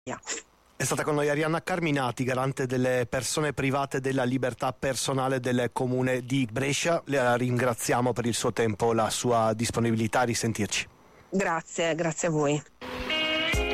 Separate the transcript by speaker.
Speaker 1: È stata con noi Arianna Carminati, garante delle persone private della libertà personale del Comune di Brescia. La ringraziamo per il suo tempo, la sua disponibilità. A risentirci.
Speaker 2: Grazie a voi.